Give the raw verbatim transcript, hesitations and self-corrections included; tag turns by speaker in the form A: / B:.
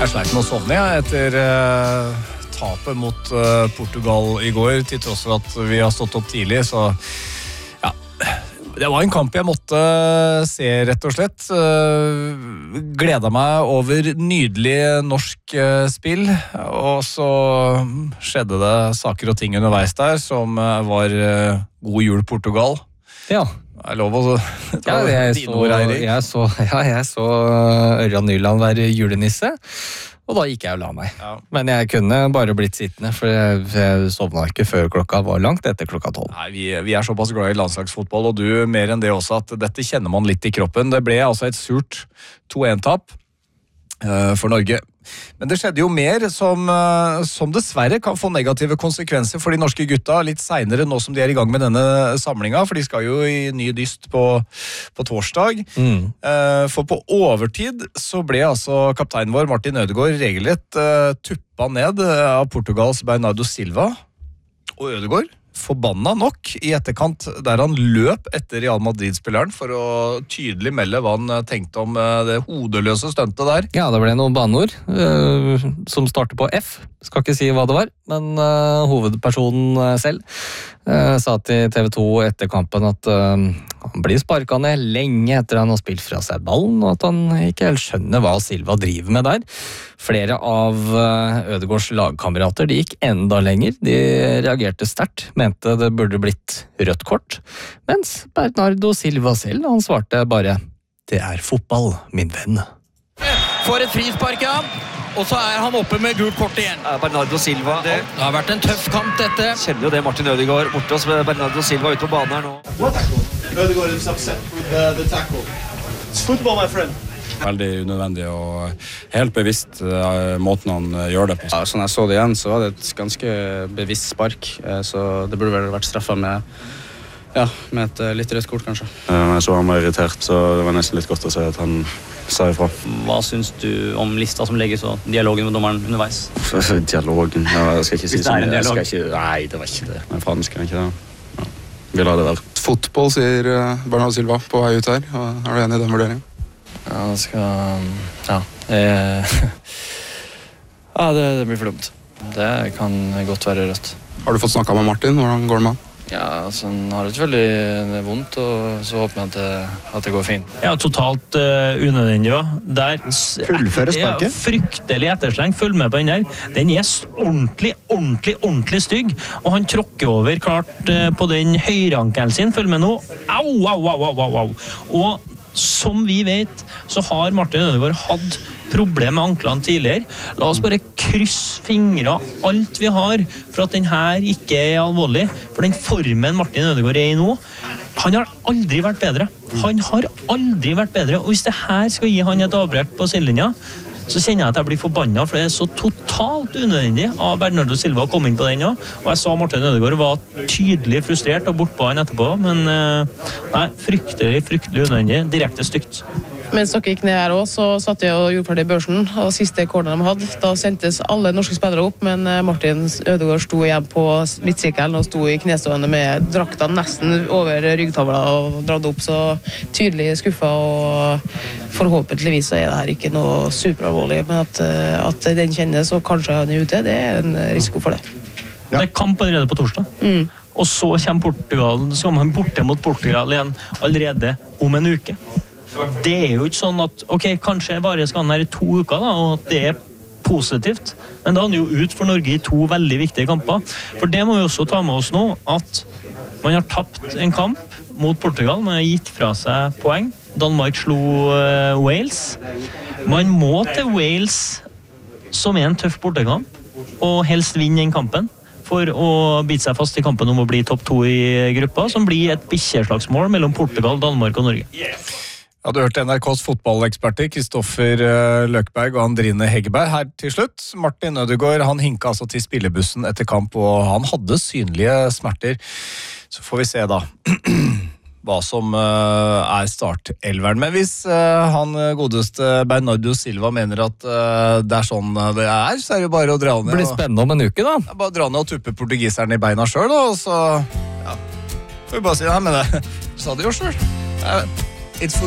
A: Jeg sleit med å sovne jeg, etter uh, tapet mot uh, Portugal i går, til tross for at vi har stått opp tidlig, så ja, det var en kamp jeg måtte se, rett og slett. Uh, gleda meg over nydelig norsk uh, spill, og så skjedde det saker og ting underveis der, som uh, var uh, god jul Portugal.
B: Ja.
A: Jeg lover å ta
B: ja, jeg
A: dine
B: så,
A: ord, Eirik.
B: jeg så, ja, jeg så Ørjan Nyland være julenisse, og da gikk jeg og la meg. Ja. Men jeg kunne bare blitt sittende, for jeg, jeg sovna ikke før klokka var langt etter klokka tolv.
A: Nei, vi, vi er såpass glad i landslagsfotball, og du mer enn det også, at dette kjenner man litt i kroppen. Det ble altså et surt to en-tap uh, for Norge. Men det skjedde jo mer som, som dessverre kan få negative konsekvenser for de norske gutta litt senere, nå som de er i gang med denne samlinga, for de skal jo i ny dyst på, på torsdag. Mm. For på overtid så ble altså kapteinen vår, Martin Ødegaard, regelrett tuppa ned av Portugals Bernardo Silva. Og Ødegaard, forbanna nok i etterkant, der han løp etter Real Madrid-spilleren for å tydelig melde hva han tenkte om det hodeløse stuntet der.
B: Ja, det ble noen banord uh, som starter på F. Skal ikke si hva det var, men uh, hovedpersonen selv uh, sa til T V to etter kampen at uh, han blir sparket ned lenge etter han har spilt fra seg ballen, og at han ikke helt skjønner hva Silva driver med der. Flere av uh, Ødegaards lagkamerater, de gikk enda lenger. De reagerte sterkt, mente det burde blitt rødt kort, mens Bernardo Silva selv, han svarte bare «Det er fotball, min venn».
C: For et frispark, ja. Og så er han oppe med gult kort igjen.
D: Bernardo Silva.
C: Det, det har vært en tøff kamp, dette.
D: Kjenner jo det Martin Ødegaard borte oss med Bernardo Silva ute på banen her nå.
E: What? Ødegaard is upset with the, the tackle. It's football, my friend.
F: Veldig unødvendig og helt bevisst uh, måten han uh, gjør det på.
G: Ja, sånn jeg så det igjen, så var det et ganske bevisst spark, uh, så det burde vel vært straffet med, ja, med et uh, litt rødt kort, kanskje.
F: Uh, jeg så han var irritert, så det var nesten litt godt å se at han sa ifra.
D: Hva syns du om lista som legges og dialogen med dommeren underveis?
F: Dialogen? Ja, jeg skal ikke si sånn.
D: Jeg skal
F: ikke, nei, det var ikke det. Men faen, skal jeg ikke det? Ja. Vi lar det være.
H: Fotball, sier Bernardo Silva på vei ut her. Er du enig i den vurderingen?
I: Ja, det skal... Ja, jeg... ja det, det blir for dumt. Det kan godt være rødt.
H: Har du fått snakket med Martin? Hvordan går det med han?
I: Ja, altså, han har ikke veldig vondt, og så håper jeg at det, at det går fint.
J: Ja, totalt uh, unødvendig, ja. Der...
K: Fullføre sparket?
J: Ja, fryktelig ettersleng. Følg med på den der. Den er ordentlig, ordentlig, ordentlig stygg, og han tråkker over klart uh, på den høyreankelen sin. Følg med nå. Au, au, au, au, au, au. Og som vi vet, så har Martin Ødegaard hatt problem med anklene tidligere. La oss bare krysse fingre alt vi har for at den her ikke er alvorlig. For den formen Martin Ødegaard er i nå, han har aldri vært bedre. Han har aldri vært bedre. Og hvis det her skal gi han et avbrekk på sidelinja, så kjenner jeg at jeg blir forbannet, for det er så totalt unødvendig av Bernardo Silva å komme inn på den også. Og jeg sa Martin Ødegaard var tydelig frustrert og bort på han etterpå, men nei, fryktelig, fryktelig unødvendig, direkte stygt.
L: Mens dere gikk ned her også, så satt jeg og gjorde ferdig børsen, og siste corner de hadde, da sendtes alle norske spillere opp, men Martin Ødegaard sto igjen på midtsirkelen og sto i knestående med drakta nesten over ryggtavla og dratt opp, så tydelig skuffet, og forhåpentligvis så er det her ikke noe superalvorlig, men at, at den kjennes og kanskje han er ute, det er en risiko for det.
J: Ja. Det er kamp allerede på torsdag, mm. og så kommer Portugal, så kommer han borte mot Portugal igjen allerede om en uke. Det er jo ikke sånn at, ok, kanskje bare skal han her i to uker da, og at det er positivt, men da er han jo ut for Norge i to veldig viktige kamper. For det må vi også ta med oss nå, at man har tapt en kamp mot Portugal, man har gitt fra seg poeng. Danmark slo uh, Wales. Man må til Wales, som er en tøff bortekamp, og helst vinne den kampen, for å bite seg fast i kampen om å bli topp to i gruppa, som blir et bikkjeslagsmål mellom Portugal, Danmark og Norge.
A: Ja, du hørte N R K's fotballeksperter Kristoffer Løkberg og Andrine Heggeberg her til slutt. Martin Ødegaard, han hinket altså til spillebussen etter kamp, og han hadde synlige smerter. Så får vi se da hva som er startelveren. Men hvis han godeste Bernardo Silva mener at det er sånn det er, så er det jo bare å dra ned.
B: Det blir spennende om en uke da.
A: Bare dra ned og tuppe portugiseren i beina selv da, og så ja, får vi bare si, nei, men det sa det jo selv. It's